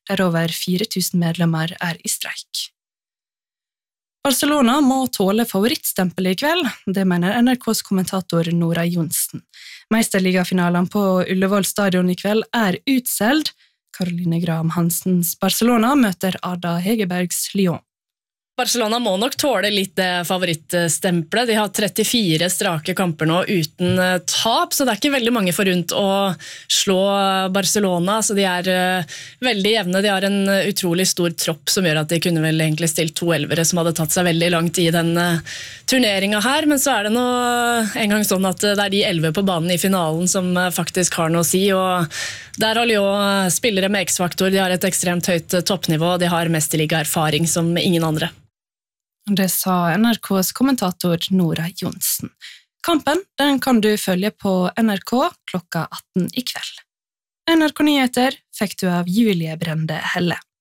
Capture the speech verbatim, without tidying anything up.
der over fire tusen medlemmer er i streik. Barcelona må tåle favorittstempelet i kveld, det mener N R K's kommentator Nora Johnsen. Meisterligafinalen på Ullevål stadion i kveld er utselgt. Caroline Graham Hansens Barcelona møter Ada Hegerbergs Lyon. Barcelona må nok tåle litt favorittstempelet. De har trettifire strake kamper nå uten tap, så det er ikke veldig mange forunt å slå Barcelona. Så de er veldig jevne. De har en utrolig stor tropp som gjør at de kunne vel egentlig stilt to elvere som hadde tatt seg veldig langt i den turneringen her. Men så er det nå en gang sånn at det er de elleve på banen i finalen som faktisk har noe å si. Og der har Lyon spillere med X-faktor. De har et ekstremt høyt toppnivå, og de har mesterliga-erfaring som ingen andre. Det sa N R K's kommentator Nora Johnsen. Kampen den kan du følge på N R K klokka atten i kveld. N R K Nyheter fikk du av Julie Brende Helle.